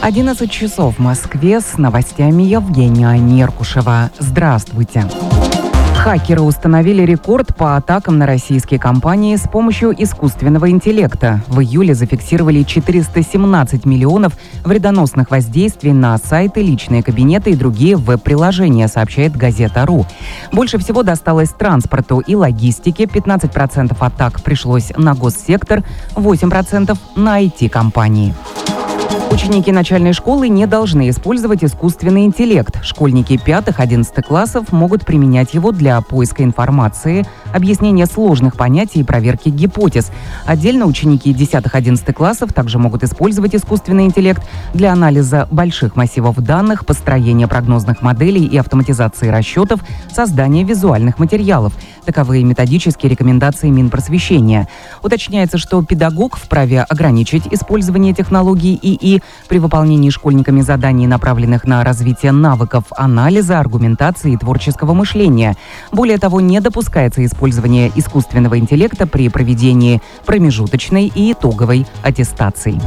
11 часов в Москве, с новостями Евгения Меркушева. Здравствуйте. Хакеры установили рекорд по атакам на российские компании с помощью искусственного интеллекта. В июле зафиксировали 417 миллионов вредоносных воздействий на сайты, личные кабинеты и другие веб-приложения, сообщает газета.ру. Больше всего досталось транспорту и логистике. 15% атак пришлось на госсектор, 8% на IT-компании. Ученики начальной школы не должны использовать искусственный интеллект. Школьники 5-11 классов могут применять его для поиска информации, объяснения сложных понятий и проверки гипотез. Отдельно ученики 10-11 классов также могут использовать искусственный интеллект для анализа больших массивов данных, построения прогнозных моделей и автоматизации расчетов, создания визуальных материалов. Таковы методические рекомендации Минпросвещения. Уточняется, что педагог вправе ограничить использование технологий ИИ при выполнении школьниками заданий, направленных на развитие навыков анализа, аргументации и творческого мышления. Более того, не допускается использование искусственного интеллекта при проведении промежуточной и итоговой аттестаций.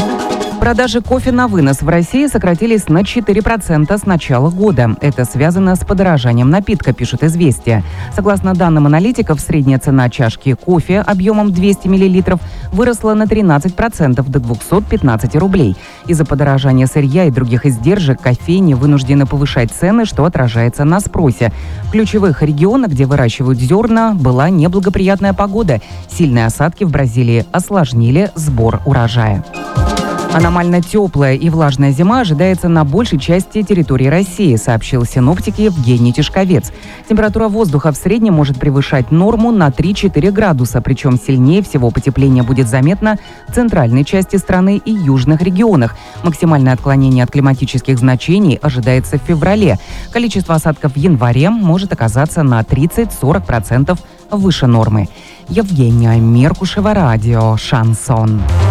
Продажи кофе на вынос в России сократились на 4% с начала года. Это связано с подорожанием напитка, пишут «Известия». Согласно данным аналитиков, средняя цена чашки кофе объемом 200 мл выросла на 13% до 215 рублей. Из-за подорожания сырья и других издержек кофейни вынуждены повышать цены, что отражается на спросе. В ключевых регионах, где выращивают зерна, была неблагоприятная погода. Сильные осадки в Бразилии осложнили сбор урожая. Аномально теплая и влажная зима ожидается на большей части территории России, сообщил синоптик Евгений Тишковец. Температура воздуха в среднем может превышать норму на 3-4 градуса, причем сильнее всего потепление будет заметно в центральной части страны и южных регионах. Максимальное отклонение от климатических значений ожидается в феврале. Количество осадков в январе может оказаться на 30-40% выше нормы. Евгения Меркушева, радио «Шансон».